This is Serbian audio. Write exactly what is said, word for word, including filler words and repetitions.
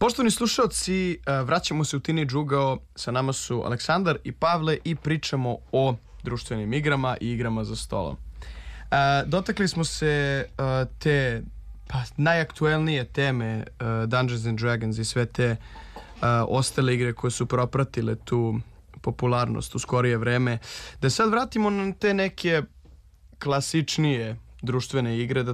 Poštovani slušalci, vraćamo se u Teenage ugao. Sa nama su Aleksandar i Pavle i pričamo o društvenim igrama i igrama za stolom. Dotakli smo se te pa, najaktuelnije teme Dungeons and Dragons i sve te ostale igre koje su propratile tu popularnost u skorije vreme. Da sad vratimo na te neke klasičnije društvene igre, da